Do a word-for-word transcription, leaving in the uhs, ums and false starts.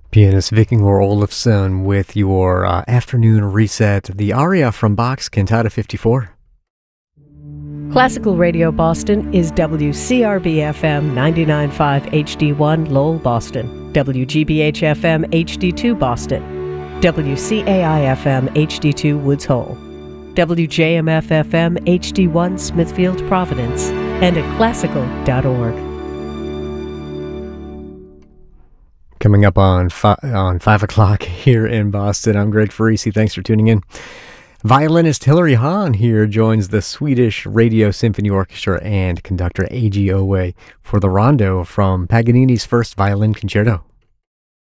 Pianist Vikingur Olafsson with your uh, afternoon reset, the aria from Bach's Cantata fifty-four. Classical Radio Boston is W C R B F M ninety-nine point five H D one Lowell, Boston, W G B H F M H D two Boston, W C A I F M H D two Woods Hole, W J M F F M H D one Smithfield, Providence, and at classical dot org. Coming up on fi- on five o'clock here in Boston, I'm Greg Farisi. Thanks for tuning in. Violinist Hilary Hahn here joins the Swedish Radio Symphony Orchestra and conductor Eiji Owe for the rondo from Paganini's first violin concerto.